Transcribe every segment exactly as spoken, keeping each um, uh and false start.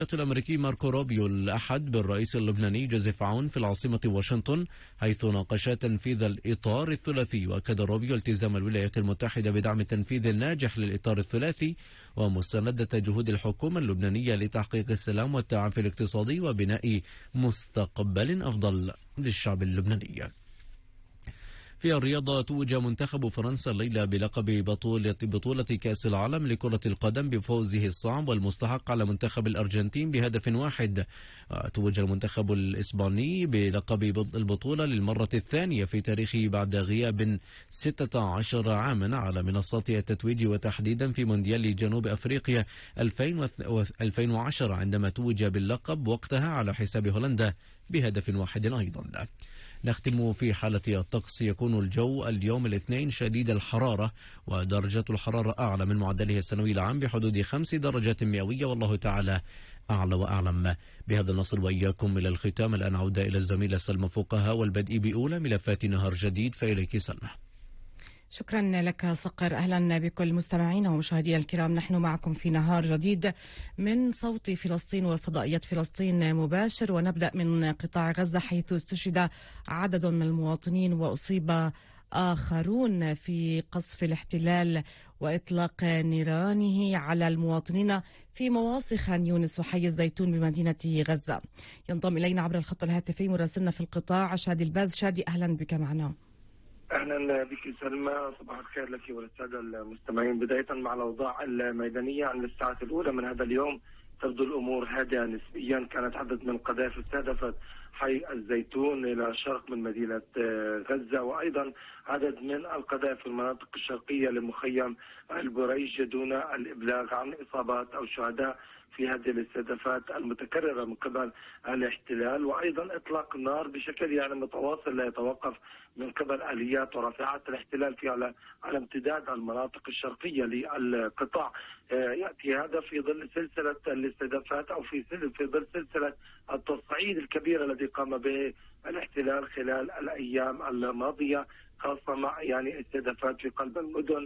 الأمريكي ماركو روبيو الأحد بالرئيس اللبناني جوزيف عون في العاصمة واشنطن، حيث ناقشا تنفيذ الإطار الثلاثي. وأكد روبيو التزام الولايات المتحدة بدعم التنفيذ الناجح للإطار الثلاثي ومساندة جهود الحكومة اللبنانية لتحقيق السلام والتعافي الاقتصادي وبناء مستقبل أفضل للشعب اللبناني. في الرياضة، توج منتخب فرنسا الليلة بلقب بطولة بطولة كأس العالم لكرة القدم بفوزه الصعب والمستحق على منتخب الأرجنتين بهدف واحد. توج المنتخب الإسباني بلقب البطولة للمرة الثانية في تاريخه بعد غياب ستة عشر عاما على منصات التتويج، وتحديدا في مونديال جنوب أفريقيا ألفين وعشرة عندما توج باللقب وقتها على حساب هولندا بهدف واحد أيضا. نختم في حالة الطقس. يكون الجو اليوم الاثنين شديد الحرارة، ودرجة الحرارة أعلى من معدله السنوي العام بحدود خمس درجات مئوية، والله تعالى أعلى وأعلم. بهذا نصل وإياكم إلى الختام. الآن عودة إلى الزميلة سلمى فقهاء والبدء بأولى ملفات نهار جديد، فإليك سلمى. شكرا لك صقر. أهلا بكل مستمعينا ومشاهدينا الكرام، نحن معكم في نهار جديد من صوت فلسطين وفضائية فلسطين مباشر، ونبدأ من قطاع غزة حيث استشهد عدد من المواطنين وأصيب آخرون في قصف الاحتلال وإطلاق نيرانه على المواطنين في مواصي خان يونس وحي الزيتون بمدينة غزة. ينضم إلينا عبر الخط الهاتفي مراسلنا في القطاع شادي الباز. شادي أهلا بك معنا. اهلا بك سلمى، صباح الخير لك وللساده المستمعين. بدايه مع الاوضاع الميدانيه عن الساعه الاولى من هذا اليوم تبدو الامور هادئه نسبيا. كانت عدد من القذائف استهدفت حي الزيتون الى الشرق من مدينه غزه، وايضا عدد من القذائف في المناطق الشرقيه لمخيم البريج دون الابلاغ عن اصابات او شهداء في هذه الاستهدافات المتكررة من قبل الاحتلال. وأيضا إطلاق النار بشكل يعني متواصل لا يتوقف من قبل آليات ورافعات الاحتلال في على على امتداد المناطق الشرقية للقطاع. يأتي هذا في ظل سلسلة الاستهدافات أو في في ظل سلسلة التصعيد الكبير الذي قام به الاحتلال خلال الأيام الماضية، خاصة مع يعني استهدافات في قلب المدن.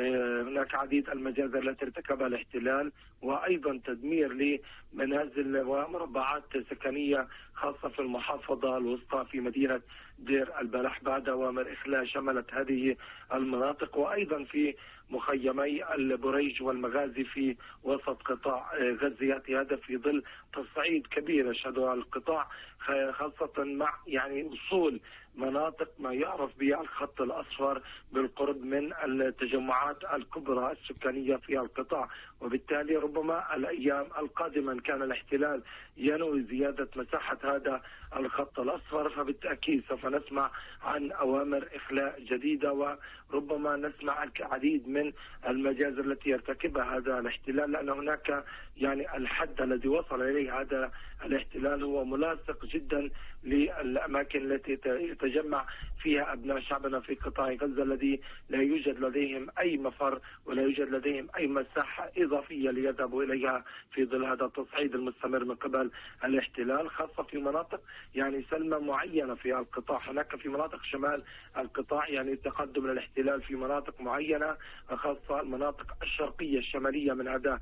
هناك عديد المجازر التي ارتكبها الاحتلال، وأيضا تدمير لمنازل ومربعات سكنية خاصة في المحافظة الوسطى في مدينة دير البلح بعد أوامر إخلاء شملت هذه المناطق، وأيضا في مخيمي البريج والمغازي في وسط قطاع غزة. يأتي هذا في ظل تصعيد كبير يشهده القطاع، خاصة مع يعني وصول مناطق ما يعرف بها الخط الأصفر بالقرب من التجمعات الكبرى السكانية في القطاع. وبالتالي ربما الأيام القادمة إن كان الاحتلال ينوي زيادة مساحة هذا الخط الأصفر فبالتأكيد سوف نسمع عن أوامر إخلاء جديدة، وربما نسمع العديد من المجازر التي يرتكبها هذا الاحتلال، لأن هناك يعني الحد الذي وصل إليه هذا الاحتلال هو ملاصق جدا للأماكن التي يتجمع فيها أبناء شعبنا في قطاع غزة الذي لا يوجد لديهم أي مفر ولا يوجد لديهم أي مساحة إضافية ليذهبوا إليها في ظل هذا التصعيد المستمر من قبل الاحتلال، خاصة في مناطق يعني سلمة معينة في القطاع. هناك في مناطق شمال القطاع يعني تقدم الاحتلال في مناطق معينة، خاصة المناطق الشرقية الشمالية من هذا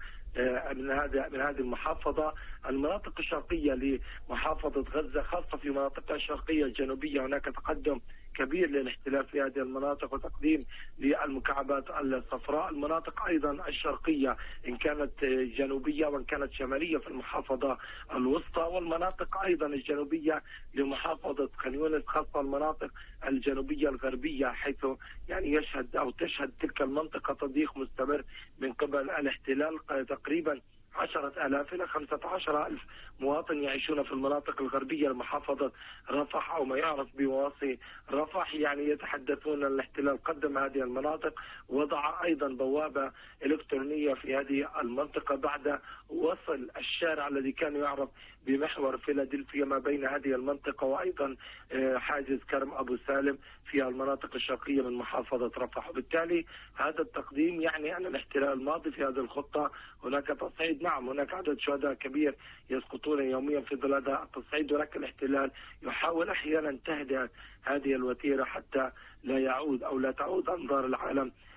من هذا من هذه المحافظة. المناطق الشرقية لمحافظة غزة خاصة في مناطقها الشرقية الجنوبية هناك تقدم كبير للاحتلال في هذه المناطق وتقديم للمكعبات الصفراء. المناطق أيضا الشرقية إن كانت جنوبية وإن كانت شمالية في المحافظة الوسطى، والمناطق أيضا الجنوبية لمحافظة خان يونس، خاصة المناطق الجنوبية الغربية حيث يعني يشهد أو تشهد تلك المنطقة تضييق مستمر من قبل الاحتلال. تقريبا عشرة آلاف إلى خمسة عشر ألف مواطن يعيشون في المناطق الغربية لمحافظة رفح أو ما يعرف بمواصي رفح. يعني يتحدثون الاحتلال قدم هذه المناطق، وضع أيضا بوابة إلكترونية في هذه المنطقة بعد وصل الشارع الذي كان يعرف بمحور فيلادلفيا ما بين هذه المنطقة وأيضا حاجز كرم أبو سالم في المناطق الشرقية من محافظة رفح. وبالتالي هذا التقديم يعني أن الاحتلال الماضي في هذه الخطة هناك تصعيد، نعم هناك عدد شهداء كبير يسقطون يوميا في ظل هذا التصعيد، ولكن الاحتلال يحاول أحيانا تهدئة هذه الوتيرة حتى لا يعود أو لا تعود أنظار العالم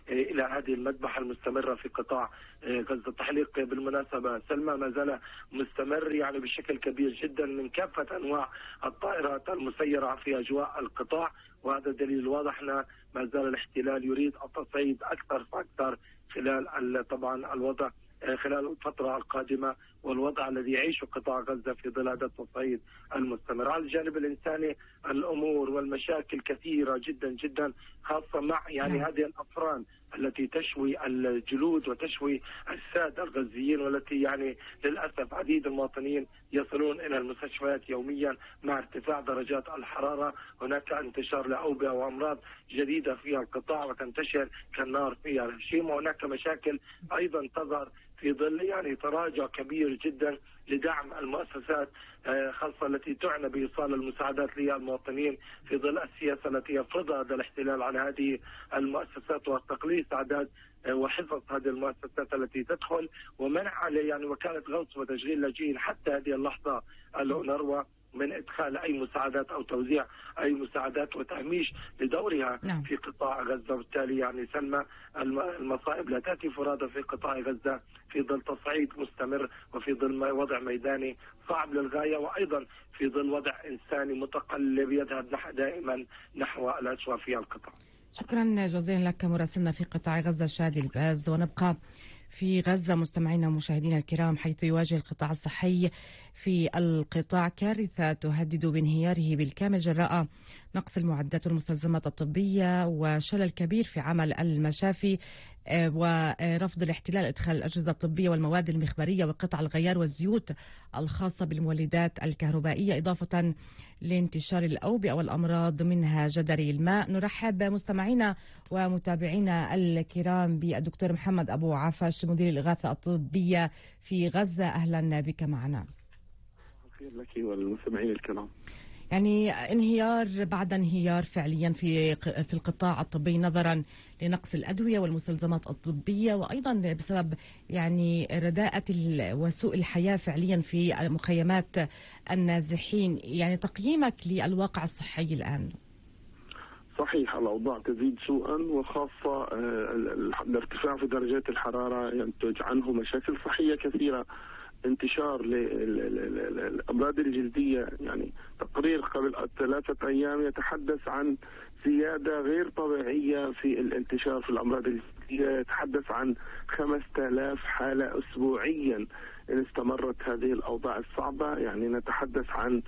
إلى هذه المذبحة المستمرة في قطاع غزة. التحليق بالمناسبة سلمى ما زال مستمر يعني بشكل كبير جدا من كافة أنواع الطائرات المسيرة في أجواء القطاع، وهذا دليل واضح أن ما زال الاحتلال يريد التصعيد أكثر فأكثر خلال طبعا الوضع خلال الفترة القادمة والوضع الذي يعيشه قطاع غزة في ظل هذا التصعيد المستمر. على الجانب الإنساني الأمور والمشاكل كثيرة جدا جدا، خاصة مع يعني هذه الأفران التي تشوي الجلود وتشوي الساد الغزيين، والتي يعني للأسف عديد المواطنين يصلون إلى المستشفيات يوميا مع ارتفاع درجات الحرارة. هناك انتشار لأوبئة وأمراض جديدة في القطاع وتنتشر كالنار في هيروشيما. وهناك مشاكل أيضا تظهر في ظل يعني تراجع كبير جدا لدعم المؤسسات خاصة التي تعنى بإيصال المساعدات للمواطنين في ظل السياسة التي يفرضها هذا الاحتلال على هذه المؤسسات وتقليص أعداد وحفظ هذه المؤسسات التي تدخل، ومنع يعني وكالة غوث وتشغيل لاجئين حتى هذه اللحظة الأونروا من إدخال أي مساعدات أو توزيع أي مساعدات وتهميش لدورها نعم. في قطاع غزة. وبالتالي يعني سلمى المصائب لا تأتي فرادى في قطاع غزة في ظل تصعيد مستمر وفي ظل وضع ميداني صعب للغاية، وأيضا في ظل وضع إنساني متقلب يذهب دائما نحو الأسوأ في القطاع. شكرا جزيلا لك مراسلنا في قطاع غزة شادي الباز. ونبقى في غزة مستمعينا ومشاهدينا الكرام، حيث يواجه القطاع الصحي في القطاع كارثة تهدد بانهياره بالكامل جراء نقص المعدات والمستلزمات الطبية وشلل كبير في عمل المشافي ورفض الاحتلال إدخال الأجهزة الطبية والمواد المخبرية وقطع الغيار والزيوت الخاصة بالمولدات الكهربائية، إضافة لانتشار الأوبئة والأمراض منها جدري الماء. نرحب مستمعينا ومتابعينا الكرام بالدكتور محمد أبو عفش، مدير الإغاثة الطبية في غزة. أهلا بك معنا. خير لك والمستمعين الكرام. يعني انهيار بعد انهيار فعليا في في القطاع الطبي نظرا لنقص الأدوية والمستلزمات الطبية، وأيضا بسبب يعني رداءة وسوء الحياة فعليا في مخيمات النازحين. يعني تقييمك للواقع الصحي الآن؟ صحيح، الأوضاع تزيد سوءا، وخاصة الارتفاع في درجات الحرارة ينتج عنه مشاكل صحية كثيرة، انتشار للأمراض الجلدية. يعني تقرير قبل ثلاثة أيام يتحدث عن زيادة غير طبيعية في الانتشار في الأمراض الجلدية، يتحدث عن خمسة آلاف حالة أسبوعيا إن استمرت هذه الأوضاع الصعبة. يعني نتحدث عن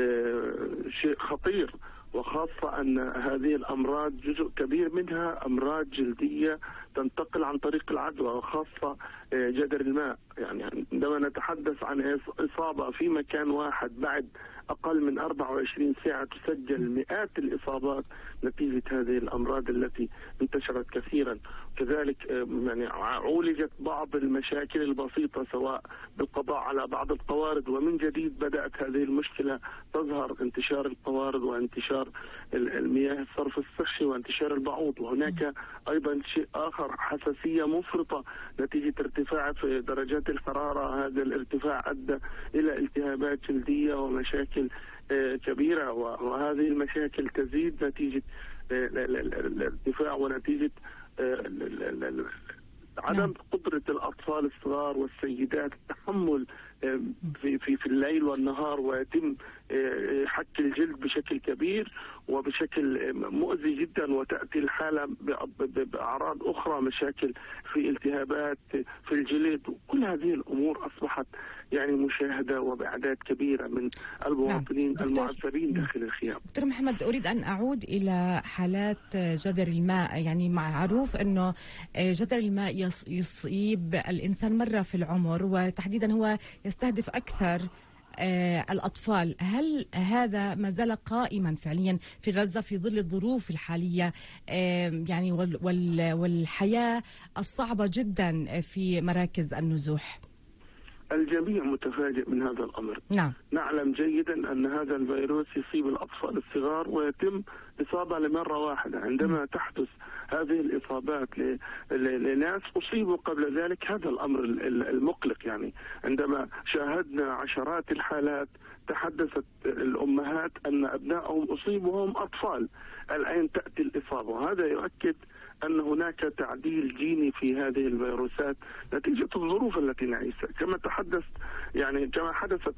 شيء خطير، وخاصة أن هذه الأمراض جزء كبير منها أمراض جلدية تنتقل عن طريق العدوى، وخاصة جدر الماء. يعني عندما نتحدث عن إصابة في مكان واحد بعد أقل من أربع وعشرين ساعة تسجل مئات الإصابات نتيجة هذه الأمراض التي انتشرت كثيرا. كذلك يعني عولجت بعض المشاكل البسيطة سواء بالقضاء على بعض القوارض، ومن جديد بدأت هذه المشكلة تظهر، انتشار القوارض وانتشار المياه الصرف الصحي وانتشار البعوض. وهناك أيضا شيء آخر، حساسية مفرطة نتيجة ارتفاع في درجات الحرارة. هذا الارتفاع أدى إلى التهابات جلدية ومشاكل كبيرة، وهذه المشاكل تزيد نتيجة الارتفاع ونتيجة عدم قدرة الأطفال الصغار والسيدات تحمل في في في الليل والنهار، ويتم حك الجلد بشكل كبير وبشكل مؤذي جدا، وتأتي الحالة بأعراض أخرى، مشاكل في التهابات في الجلد. كل هذه الأمور أصبحت يعني مشاهدة وبأعداد كبيرة من المواطنين نعم. المعذبين داخل الخيام. دكتور محمد، أريد أن أعود إلى حالات جدر الماء. يعني معروف أنه جدر الماء يصيب الإنسان مرة في العمر، وتحديدا هو يستهدف أكثر الأطفال. هل هذا ما زال قائما فعليا في غزة في ظل الظروف الحالية يعني والحياة الصعبة جدا في مراكز النزوح؟ الجميع متفاجئ من هذا الأمر. نعم. نعلم جيدا أن هذا الفيروس يصيب الأطفال الصغار ويتم إصابة لمرة واحدة. عندما م. تحدث هذه الإصابات لناس أصيبوا قبل ذلك، هذا الأمر المقلق. يعني عندما شاهدنا عشرات الحالات تحدثت الأمهات أن أبنائهم أصيبوا وهم أطفال، الآن تأتي الإصابة، وهذا يؤكد أن هناك تعديل جيني في هذه الفيروسات نتيجة الظروف التي نعيشها، كما تحدثت يعني كما حدثت